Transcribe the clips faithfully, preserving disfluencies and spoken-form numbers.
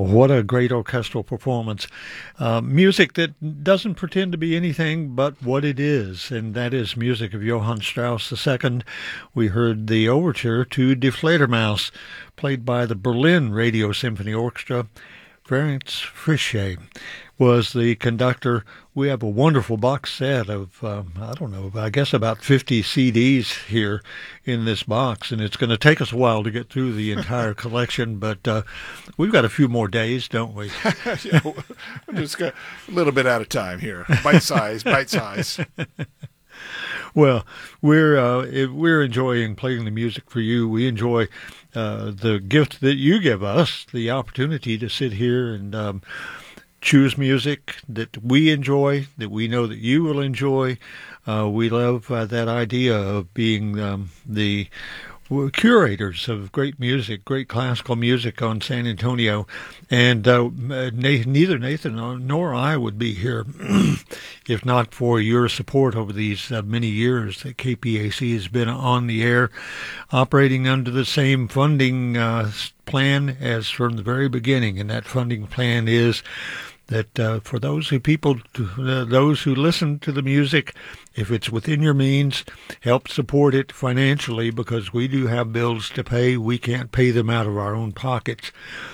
what a great orchestral performance. Uh, music that doesn't pretend to be anything but what it is, and that is music of Johann Strauss the Second. We heard the overture to Die Fledermaus, played by the Berlin Radio Symphony Orchestra. Ferenc Frisch was the conductor. We have a wonderful box set of, um, I don't know, I guess about fifty C Ds here in this box, and it's going to take us a while to get through the entire collection, but uh, we've got a few more days, don't we? Yeah, we're just got a little bit out of time here. Bite size, bite size. Well, we're uh, we're enjoying playing the music for you. We enjoy uh, the gift that you give us, the opportunity to sit here and um, choose music that we enjoy, that we know that you will enjoy. Uh, we love uh, that idea of being um, the curators of great music, great classical music on San Antonio. And uh, neither Nathan nor I would be here if not for your support over these uh, many years that K P A C has been on the air, operating under the same funding uh, plan as from the very beginning. And that funding plan is that uh, for those who people, uh, those who listen to the music, if it's within your means, help support it financially, because we do have bills to pay. We can't pay them out of our own pockets.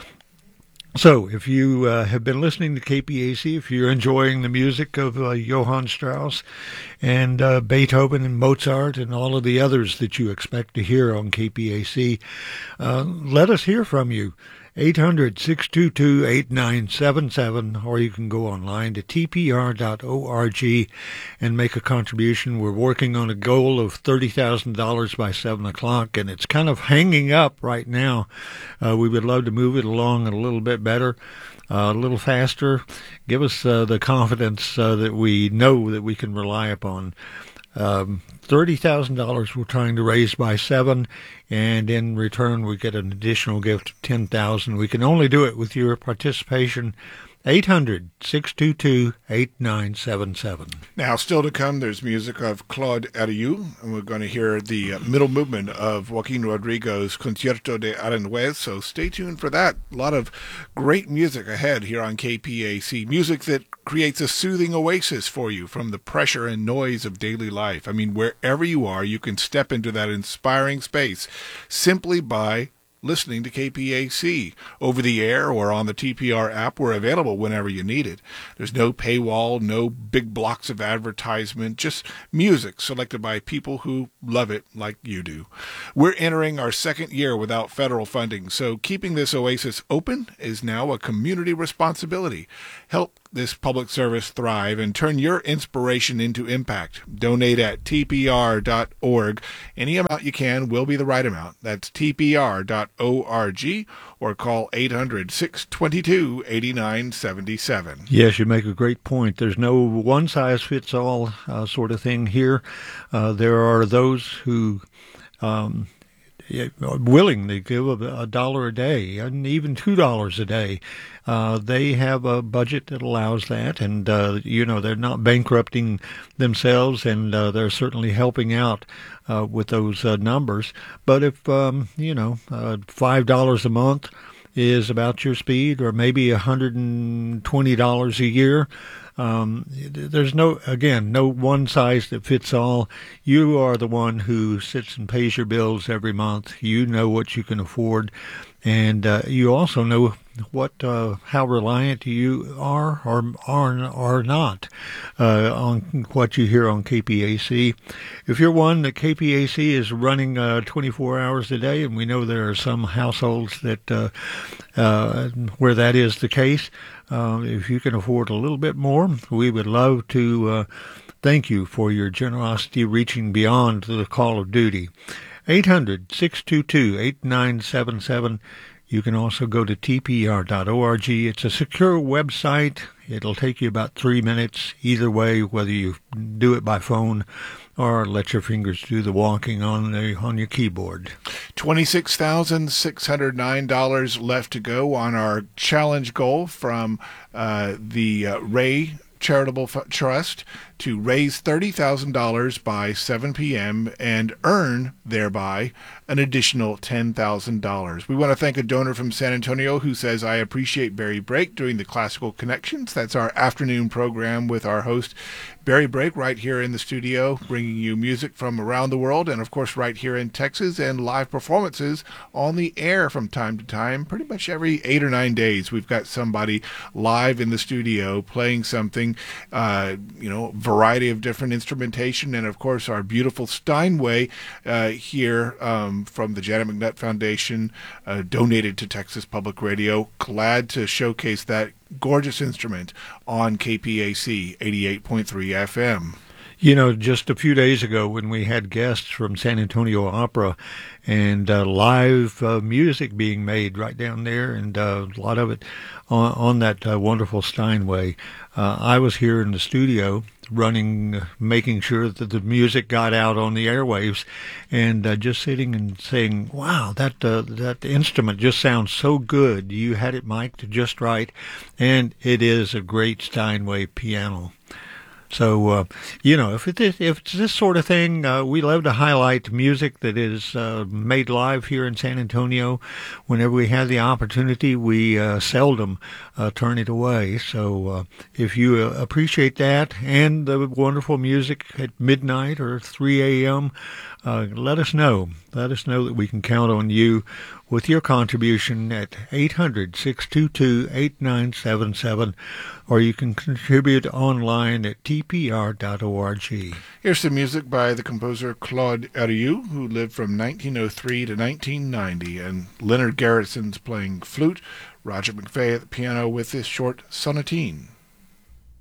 So if you uh, have been listening to K P A C, if you're enjoying the music of uh, Johann Strauss and uh, Beethoven and Mozart and all of the others that you expect to hear on K P A C, uh, let us hear from you. eight hundred, six two two, eight nine seven seven, or you can go online to t p r dot org and make a contribution. We're working on a goal of thirty thousand dollars by seven o'clock, and it's kind of hanging up right now. Uh, we would love to move it along a little bit better, uh, a little faster. Give us uh, the confidence uh, that we know that we can rely upon. Um, thirty thousand dollars we're trying to raise by seven, and in return we get an additional gift of ten thousand dollars. We can only do it with your participation. eight hundred, six two two, eight nine seven seven. Now, still to come, there's music of Claude Arieu, and we're going to hear the uh, middle movement of Joaquin Rodrigo's Concierto de Aranjuez, so stay tuned for that. A lot of great music ahead here on K P A C, music that creates a soothing oasis for you from the pressure and noise of daily life. I mean, wherever you are, you can step into that inspiring space simply by listening to K P A C over the air or on the T P R app. We're available whenever you need it. There's no paywall, no big blocks of advertisement, just music selected by people who love it like you do. We're entering our second year without federal funding, so keeping this oasis open is now a community responsibility. Help this public service thrive and turn your inspiration into impact. Donate at t p r dot org. Any amount you can will be the right amount. That's t p r dot org, or call eight hundred, six two two, eight nine seven seven. Yes, you make a great point. There's no one-size-fits-all uh, sort of thing here. Uh, there are those who um, are willing to give a, a dollar a day and even two dollars a day. Uh, they have a budget that allows that, and, uh, you know, they're not bankrupting themselves, and uh, they're certainly helping out uh, with those uh, numbers. But if, um, you know, uh, five dollars a month is about your speed, or maybe one hundred twenty dollars a year, Um, there's no, again, no one size that fits all. You are the one who sits and pays your bills every month. You know what you can afford, and uh, you also know what, uh, how reliant you are or are are not uh, on what you hear on K P A C. If you're one that K P A C is running uh, twenty-four hours a day, and we know there are some households that uh, uh, where that is the case. Uh, if you can afford a little bit more, we would love to uh, thank you for your generosity reaching beyond the call of duty. eight hundred, six two two, eight nine seven seven. You can also go to t p r dot org. It's a secure website. It'll take you about three minutes either way, whether you do it by phone or let your fingers do the walking on the on your keyboard. twenty-six thousand six hundred nine dollars left to go on our challenge goal from uh, the uh, Ray Charitable F- Trust to raise thirty thousand dollars by seven p.m. and earn, thereby, an additional ten thousand dollars. We want to thank a donor from San Antonio who says, I appreciate Barry Brake doing the Classical Connections. That's our afternoon program with our host, Barry Brake, right here in the studio, bringing you music from around the world and, of course, right here in Texas, and live performances on the air from time to time. Pretty much every eight or nine days, we've got somebody live in the studio playing something, uh, you know, variety of different instrumentation, and, of course, our beautiful Steinway uh, here um, from the Janet McNutt Foundation, uh, donated to Texas Public Radio. Glad to showcase that gorgeous instrument on K P A C eighty-eight point three F M. You know, just a few days ago when we had guests from San Antonio Opera and uh, live uh, music being made right down there, and uh, a lot of it on, on that uh, wonderful Steinway, uh, I was here in the studio running, uh, making sure that the music got out on the airwaves, and uh, just sitting and saying, wow, that uh, that instrument just sounds so good. You had it mic'd just right, and it is a great Steinway piano. So, uh, you know, if, it is, if it's this sort of thing, uh, we love to highlight music that is uh, made live here in San Antonio. Whenever we have the opportunity, we uh, seldom uh, turn it away. So uh, if you uh, appreciate that and the wonderful music at midnight or three a.m., uh, let us know. Let us know that we can count on you with your contribution at eight hundred, six two two, eight nine seven seven, or you can contribute online at t p r dot org. Here's some music by the composer Claude Arieu, who lived from nineteen oh three to nineteen ninety, and Leonard Garrison's playing flute, Roger McVeigh at the piano with this short sonatine.